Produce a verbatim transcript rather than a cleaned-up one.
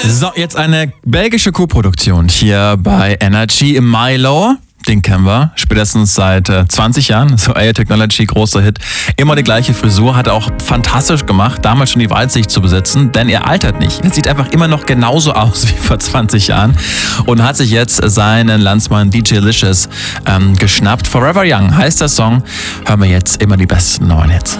So, jetzt eine belgische Co-Produktion hier bei Energy. Milo, den kennen wir spätestens seit äh, zwanzig Jahren. So Air Technology, großer Hit. Immer die gleiche Frisur, hat er auch fantastisch gemacht, damals schon die Weitsicht zu besitzen, denn er altert nicht. Er sieht einfach immer noch genauso aus wie vor zwanzig Jahren und hat sich jetzt seinen Landsmann D J Licious ähm, geschnappt. Forever Young heißt der Song. Hören wir jetzt immer die besten neuen Hits.